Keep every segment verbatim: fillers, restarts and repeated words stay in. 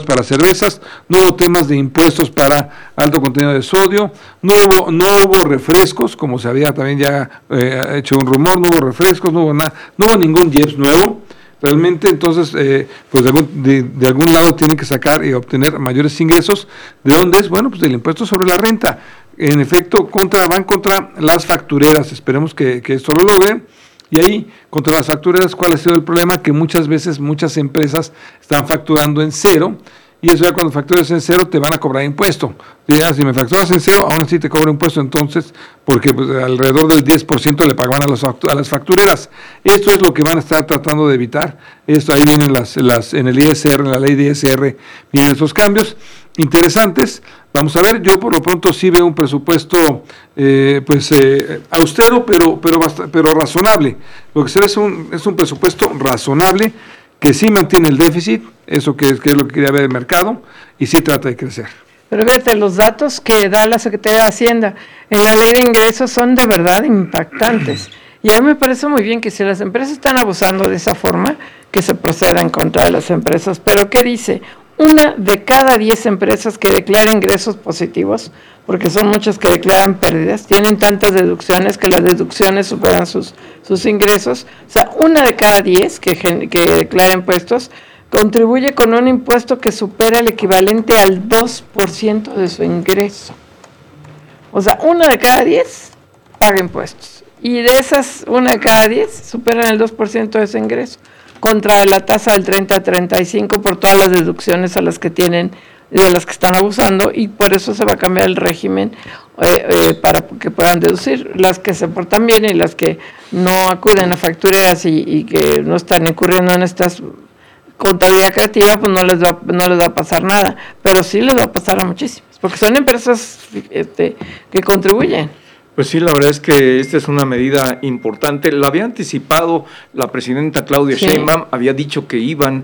para cervezas, no hubo temas de impuestos para alto contenido de sodio, no hubo, no hubo refrescos, como se había también ya eh, hecho un rumor, no hubo refrescos, no hubo nada, no hubo ningún I E P S nuevo. Realmente, entonces, eh, pues de algún, de, de algún lado tienen que sacar y obtener mayores ingresos. ¿De dónde es? Bueno, pues del impuesto sobre la renta. En efecto, contra van contra las factureras. Esperemos que, que esto lo logren. Y ahí, contra las factureras, ¿cuál ha sido el problema? Que muchas veces muchas empresas están facturando en cero. Y eso ya cuando facturas en cero te van a cobrar impuesto. Ya, si me facturas en cero, aún así te cobro impuesto, entonces, porque pues, alrededor del diez por ciento le pagaban a, los, a las factureras. Esto es lo que van a estar tratando de evitar. Esto ahí vienen las, las, en el I S R, en la ley de I S R, vienen estos cambios interesantes. Vamos a ver, yo por lo pronto sí veo un presupuesto eh, pues eh, austero, pero, pero, bast- pero razonable. Lo que se ve es un, es un presupuesto razonable, que sí mantiene el déficit, eso que es, que es lo que quería ver el mercado, y sí trata de crecer. Pero fíjate, los datos que da la Secretaría de Hacienda en la ley de ingresos son de verdad impactantes. Y a mí me parece muy bien que si las empresas están abusando de esa forma, que se proceda en contra de las empresas. Pero ¿qué dice? Una de cada diez empresas que declaran ingresos positivos, porque son muchas que declaran pérdidas, tienen tantas deducciones que las deducciones superan sus, sus ingresos. O sea, una de cada diez que, que declara impuestos contribuye con un impuesto que supera el equivalente al dos por ciento de su ingreso. O sea, una de cada diez paga impuestos. Y de esas, una de cada diez superan el dos por ciento de su ingreso, contra la tasa del treinta a treinta y cinco por todas las deducciones a las que tienen, de las que están abusando, y por eso se va a cambiar el régimen eh, eh, para que puedan deducir. Las que se portan bien y las que no acuden a factureras y, y que no están incurriendo en estas contabilidad creativa, pues no les va, no les va a pasar nada, pero sí les va a pasar a muchísimas, porque son empresas este, que contribuyen. Pues sí, la verdad es que esta es una medida importante. La había anticipado la presidenta Claudia sí. Sheinbaum, había dicho que iban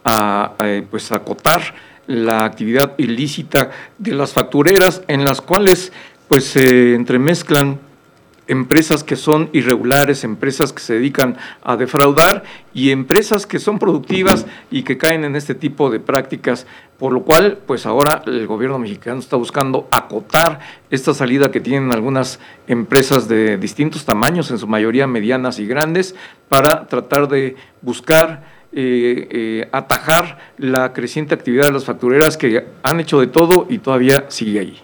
a, a pues acotar la actividad ilícita de las factureras, en las cuales pues se eh, entremezclan empresas que son irregulares, empresas que se dedican a defraudar y empresas que son productivas y que caen en este tipo de prácticas, por lo cual pues ahora el gobierno mexicano está buscando acotar esta salida que tienen algunas empresas de distintos tamaños, en su mayoría medianas y grandes, para tratar de buscar eh, eh, atajar la creciente actividad de las factureras que han hecho de todo y todavía sigue ahí.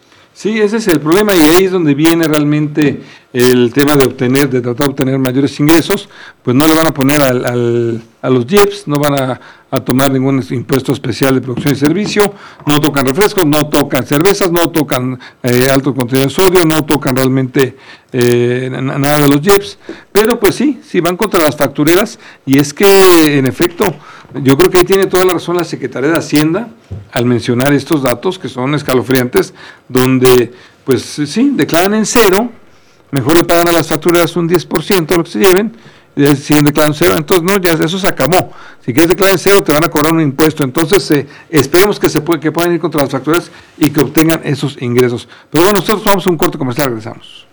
Sí, ese es el problema, y ahí es donde viene realmente el tema de obtener, de tratar de obtener mayores ingresos. Pues no le van a poner al, al, a los I E P S, no van a, a tomar ningún impuesto especial de producción y servicio, no tocan refrescos, no tocan cervezas, no tocan eh, alto contenido de sodio, no tocan realmente eh, nada de los I E P S, pero pues sí, sí van contra las factureras, y es que en efecto, yo creo que ahí tiene toda la razón la Secretaría de Hacienda al mencionar estos datos que son escalofriantes, donde pues sí, declaran en cero, mejor le pagan a las factureras un diez por ciento de lo que se lleven, y siguen declarando cero, entonces no, ya eso se acabó. Si quieres declarar en cero te van a cobrar un impuesto, entonces eh, esperemos que se puede, que puedan ir contra las factureras y que obtengan esos ingresos. Pero bueno, nosotros vamos a un corte comercial, regresamos.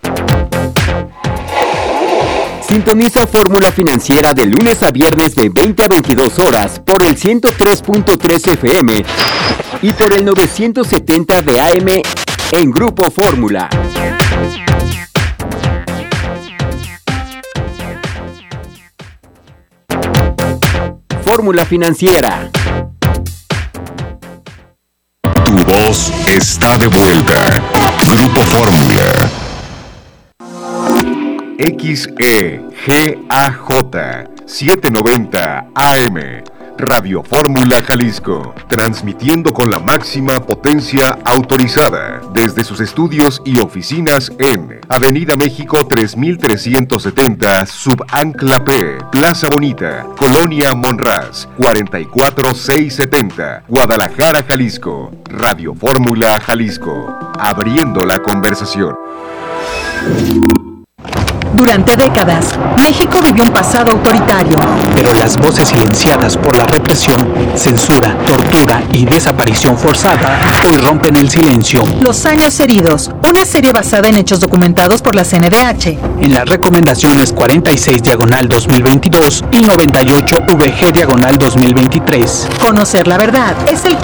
Sintoniza Fórmula Financiera de lunes a viernes de veinte a veintidós horas por el ciento tres punto tres F M y por el novecientos setenta de A M en Grupo Fórmula. Fórmula Financiera. Tu voz está de vuelta. Grupo Fórmula. X E G A J setecientos noventa A M Radio Fórmula Jalisco, transmitiendo con la máxima potencia autorizada desde sus estudios y oficinas en Avenida México tres mil trescientos setenta, Subancla P, Plaza Bonita, Colonia Monraz, cuarenta y cuatro mil seiscientos setenta, Guadalajara, Jalisco. Radio Fórmula Jalisco, abriendo la conversación. Durante décadas, México vivió un pasado autoritario. Pero las voces silenciadas por la represión, censura, tortura y desaparición forzada hoy rompen el silencio. Los años heridos, una serie basada en hechos documentados por la C N D H. En las recomendaciones cuarenta y seis diagonal dos mil veintidós y noventa y ocho V G diagonal dos mil veintitrés. Conocer la verdad es el